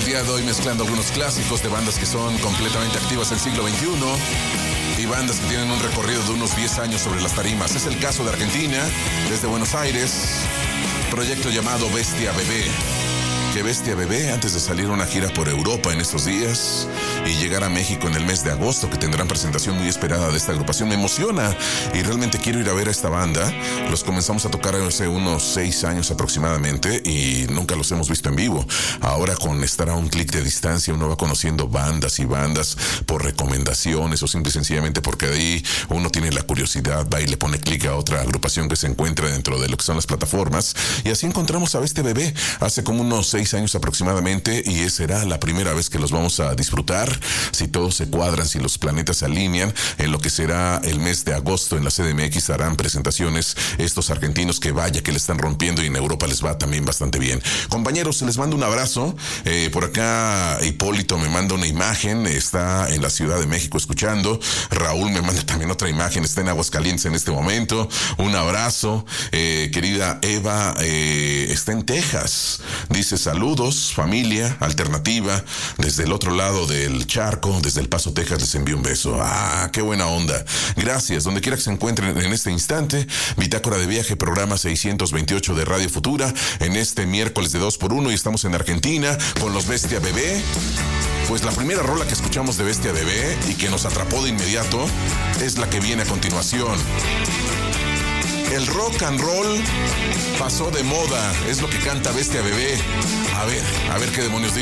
día de hoy mezclando algunos clásicos de bandas que son completamente activas en el siglo XXI y bandas que tienen un recorrido de unos 10 años sobre las tarimas. Es el caso de Argentina, desde Buenos Aires, proyecto llamado Bestia Bebé. Que Bestia Bebé, antes de salir a una gira por Europa en estos días y llegar a México en el mes de agosto, que tendrán presentación muy esperada de esta agrupación, me emociona y realmente quiero ir a ver a esta banda. Los comenzamos a tocar hace unos 6 años aproximadamente y nunca los hemos visto en vivo. Ahora, con estar a un clic de distancia, uno va conociendo bandas y bandas por recomendaciones o simple y sencillamente porque de ahí uno tiene la curiosidad, va y le pone clic a otra agrupación que se encuentra dentro de lo que son las plataformas, y así encontramos a Bestia Bebé hace como unos 6 años aproximadamente, y será la primera vez que los vamos a disfrutar, si todos se cuadran, si los planetas se alinean, en lo que será el mes de agosto en la CDMX harán presentaciones estos argentinos que vaya que le están rompiendo, y en Europa les va también bastante bien. Compañeros, les mando un abrazo. Por acá Hipólito me manda una imagen, está en la Ciudad de México escuchando. Raúl me manda también otra imagen, está en Aguascalientes en este momento. Un abrazo. Querida Eva está en Texas, dice: saludos, familia alternativa, desde el otro lado del charco, desde El Paso, Texas, les envío un beso. Qué buena onda. Gracias, donde quiera que se encuentren en este instante. Bitácora de Viaje, programa 628 de Radio Futura, en este miércoles de 2x1, y estamos en Argentina con los Bestia Bebé. Pues la primera rola que escuchamos de Bestia Bebé y que nos atrapó de inmediato es la que viene a continuación. El rock and roll pasó de moda, es lo que canta Bestia Bebé. A ver qué demonios dice.